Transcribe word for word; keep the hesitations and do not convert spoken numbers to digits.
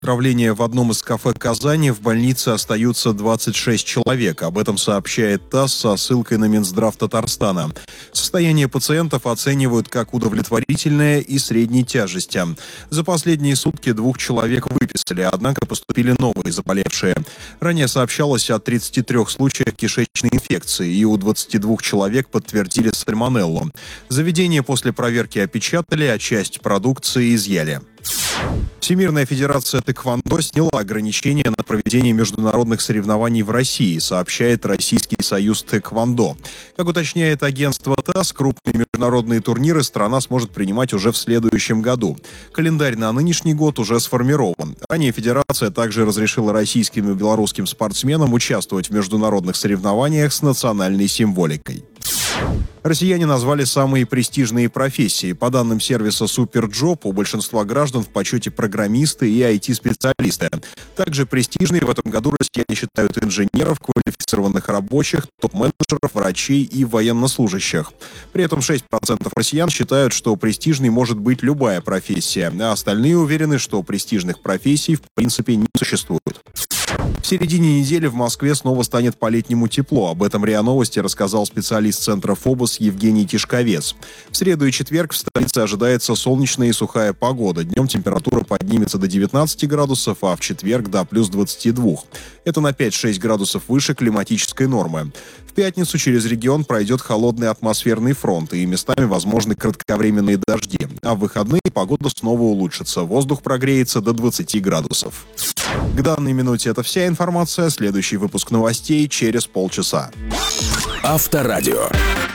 Отравление в одном из кафе Казани. В больнице остаются двадцать шесть человек. Об этом сообщает ТАСС со ссылкой на Минздрав Татарстана. Состояние пациентов оценивают как удовлетворительное и средней тяжести. За последние сутки двух человек выписали, однако поступили новые заболевшие. Ранее сообщалось о тридцати трёх случаях кишечной инфекции, и у двадцати двух человек подтвердили сальмонеллу. Заведение после проверки опечатали, а часть продукции изъяли. Всемирная федерация тэквондо сняла ограничения на проведение международных соревнований в России, сообщает Российский союз тэквондо. Как уточняет агентство ТАСС, крупные международные турниры страна сможет принимать уже в следующем году. Календарь на нынешний год уже сформирован. Ранее федерация также разрешила российским и белорусским спортсменам участвовать в международных соревнованиях с национальной символикой. Россияне назвали самые престижные профессии. По данным сервиса Суперджоп, у большинства граждан в почете программисты и ай ти-специалисты. Также престижные в этом году россияне считают инженеров, квалифицированных рабочих, топ-менеджеров, врачей и военнослужащих. При этом шесть процентов россиян считают, что престижной может быть любая профессия, а остальные уверены, что престижных профессий в принципе не существует. В середине недели в Москве снова станет по-летнему тепло. Об этом РИА Новости рассказал специалист Центра ФОБОС Евгений Тишковец. В среду и четверг в столице ожидается солнечная и сухая погода. Днем температура поднимется до девятнадцати градусов, а в четверг до плюс двадцати двух. Это на пять-шесть градусов выше климатической нормы. В пятницу через регион пройдет холодный атмосферный фронт, и местами возможны кратковременные дожди. А в выходные погода снова улучшится. Воздух прогреется до двадцати градусов. К данной минуте это вся информация. Следующий выпуск новостей через полчаса. Авторадио.